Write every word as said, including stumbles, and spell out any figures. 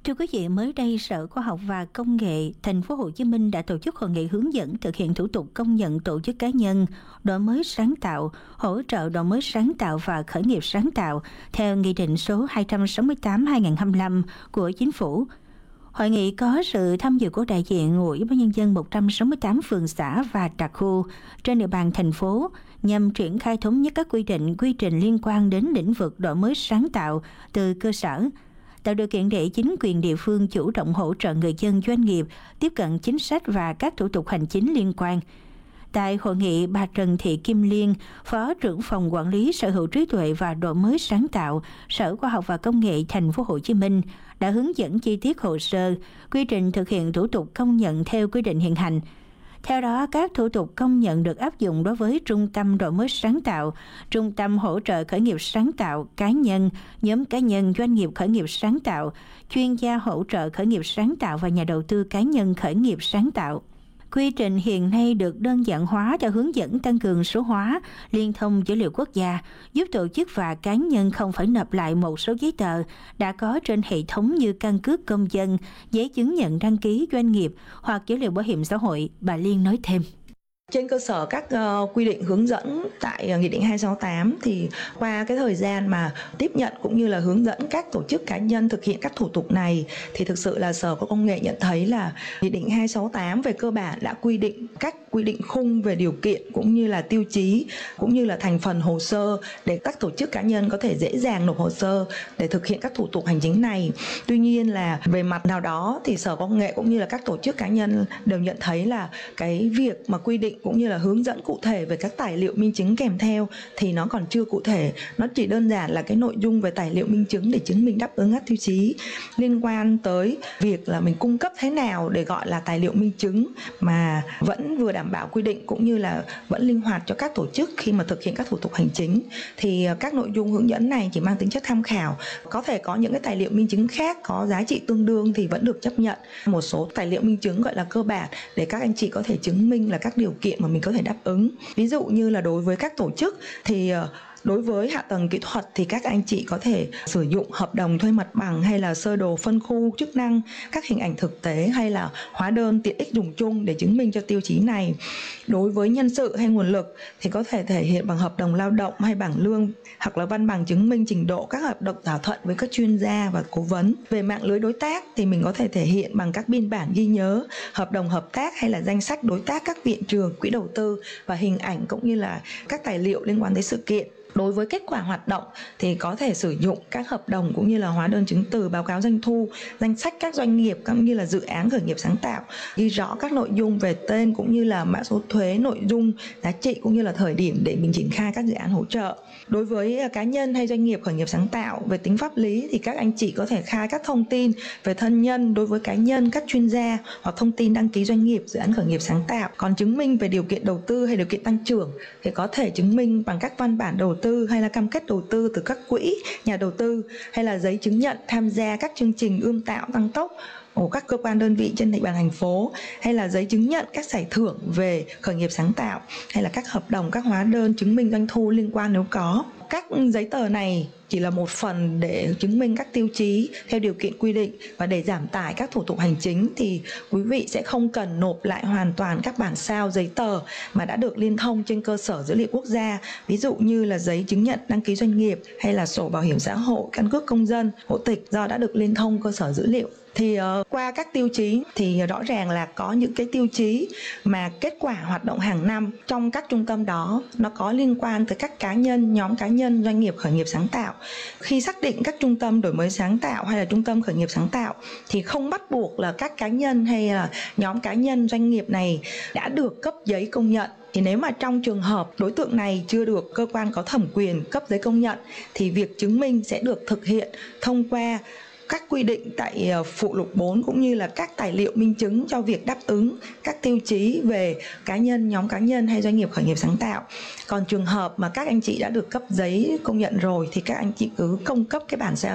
Thưa quý vị, mới đây Sở Khoa học và Công nghệ Thành phố Hồ Chí Minh đã tổ chức hội nghị hướng dẫn thực hiện thủ tục công nhận tổ chức cá nhân đổi mới sáng tạo, hỗ trợ đổi mới sáng tạo và khởi nghiệp sáng tạo theo Nghị định số hai trăm sáu mươi tám trên hai nghìn không trăm hai mươi lăm của Chính phủ. Hội nghị có sự tham dự của đại diện Ủy ban Nhân dân một trăm sáu mươi tám phường xã và đặc khu trên địa bàn thành phố nhằm triển khai thống nhất các quy định, quy trình liên quan đến lĩnh vực đổi mới sáng tạo từ cơ sở, tạo điều kiện để chính quyền địa phương chủ động hỗ trợ người dân doanh nghiệp tiếp cận chính sách và các thủ tục hành chính liên quan. Tại hội nghị, bà Trần Thị Kim Liên, Phó trưởng phòng quản lý sở hữu trí tuệ và đổi mới sáng tạo, Sở Khoa học và Công nghệ Thành phố Hồ Chí Minh đã hướng dẫn chi tiết hồ sơ, quy trình thực hiện thủ tục công nhận theo quy định hiện hành. Theo đó, các thủ tục công nhận được áp dụng đối với Trung tâm đổi mới sáng tạo, Trung tâm hỗ trợ khởi nghiệp sáng tạo, cá nhân, nhóm cá nhân doanh nghiệp khởi nghiệp sáng tạo, chuyên gia hỗ trợ khởi nghiệp sáng tạo và nhà đầu tư cá nhân khởi nghiệp sáng tạo. Quy trình hiện nay được đơn giản hóa theo hướng dẫn tăng cường số hóa, liên thông dữ liệu quốc gia, giúp tổ chức và cá nhân không phải nộp lại một số giấy tờ đã có trên hệ thống như căn cước công dân, giấy chứng nhận đăng ký doanh nghiệp hoặc dữ liệu bảo hiểm xã hội. Bà Liên nói thêm. Trên cơ sở các uh, quy định hướng dẫn tại uh, Nghị định hai trăm sáu mươi tám thì qua cái thời gian mà tiếp nhận cũng như là hướng dẫn các tổ chức cá nhân thực hiện các thủ tục này thì thực sự là Sở Khoa học Công nghệ nhận thấy là Nghị định hai trăm sáu mươi tám về cơ bản đã quy định các quy định khung về điều kiện cũng như là tiêu chí cũng như là thành phần hồ sơ để các tổ chức cá nhân có thể dễ dàng nộp hồ sơ để thực hiện các thủ tục hành chính này. Tuy nhiên là về mặt nào đó thì Sở Khoa học Công nghệ cũng như là các tổ chức cá nhân đều nhận thấy là cái việc mà quy định cũng như là hướng dẫn cụ thể về các tài liệu minh chứng kèm theo thì nó còn chưa cụ thể. Nó chỉ đơn giản là cái nội dung về tài liệu minh chứng để chứng minh đáp ứng các tiêu chí liên quan tới việc là mình cung cấp thế nào để gọi là tài liệu minh chứng mà vẫn vừa đảm bảo quy định cũng như là vẫn linh hoạt cho các tổ chức khi mà thực hiện các thủ tục hành chính. Thì các nội dung hướng dẫn này chỉ mang tính chất tham khảo. Có thể có những cái tài liệu minh chứng khác có giá trị tương đương thì vẫn được chấp nhận. Một số tài liệu minh chứng gọi là cơ bản để các anh chị có thể chứng minh là các điều kiện mà mình có thể đáp ứng. Ví dụ như là đối với các tổ chức thì đối với hạ tầng kỹ thuật thì các anh chị có thể sử dụng hợp đồng thuê mặt bằng hay là sơ đồ phân khu chức năng, các hình ảnh thực tế hay là hóa đơn tiện ích dùng chung để chứng minh cho tiêu chí này. Đối với nhân sự hay nguồn lực thì có thể thể hiện bằng hợp đồng lao động hay bảng lương hoặc là văn bằng chứng minh trình độ, các hợp đồng thỏa thuận với các chuyên gia và cố vấn. Về mạng lưới đối tác thì mình có thể thể hiện bằng các biên bản ghi nhớ, hợp đồng hợp tác hay là danh sách đối tác các viện trường, quỹ đầu tư và hình ảnh cũng như là các tài liệu liên quan tới sự kiện. Đối với kết quả hoạt động thì có thể sử dụng các hợp đồng cũng như là hóa đơn chứng từ, báo cáo doanh thu, danh sách các doanh nghiệp cũng như là dự án khởi nghiệp sáng tạo, ghi rõ các nội dung về tên cũng như là mã số thuế, nội dung, giá trị cũng như là thời điểm để mình triển khai các dự án hỗ trợ. Đối với cá nhân hay doanh nghiệp khởi nghiệp sáng tạo, về tính pháp lý thì các anh chị có thể khai các thông tin về thân nhân đối với cá nhân, các chuyên gia hoặc thông tin đăng ký doanh nghiệp, dự án khởi nghiệp sáng tạo. Còn chứng minh về điều kiện đầu tư hay điều kiện tăng trưởng thì có thể chứng minh bằng các văn bản đầu tư hay là cam kết đầu tư từ các quỹ, nhà đầu tư hay là giấy chứng nhận tham gia các chương trình ươm tạo tăng tốc của các cơ quan đơn vị trên địa bàn thành phố, hay là giấy chứng nhận các giải thưởng về khởi nghiệp sáng tạo, hay là các hợp đồng, các hóa đơn chứng minh doanh thu liên quan nếu có. Các giấy tờ này chỉ là một phần để chứng minh các tiêu chí theo điều kiện quy định, và để giảm tải các thủ tục hành chính thì quý vị sẽ không cần nộp lại hoàn toàn các bản sao giấy tờ mà đã được liên thông trên cơ sở dữ liệu quốc gia, ví dụ như là giấy chứng nhận đăng ký doanh nghiệp hay là sổ bảo hiểm xã hội, căn cước công dân, hộ tịch do đã được liên thông cơ sở dữ liệu. Thì uh, qua các tiêu chí thì rõ ràng là có những cái tiêu chí mà kết quả hoạt động hàng năm trong các trung tâm đó nó có liên quan tới các cá nhân, nhóm cá nhân, doanh nghiệp khởi nghiệp sáng tạo. Khi xác định các trung tâm đổi mới sáng tạo hay là trung tâm khởi nghiệp sáng tạo thì không bắt buộc là các cá nhân hay là nhóm cá nhân, doanh nghiệp này đã được cấp giấy công nhận. Thì nếu mà trong trường hợp đối tượng này chưa được cơ quan có thẩm quyền cấp giấy công nhận thì việc chứng minh sẽ được thực hiện thông qua các quy định tại phụ lục bốn cũng như là các tài liệu minh chứng cho việc đáp ứng các tiêu chí về cá nhân, nhóm cá nhân hay doanh nghiệp khởi nghiệp sáng tạo. Còn trường hợp mà các anh chị đã được cấp giấy công nhận rồi thì các anh chị cứ cung cấp cái bản sao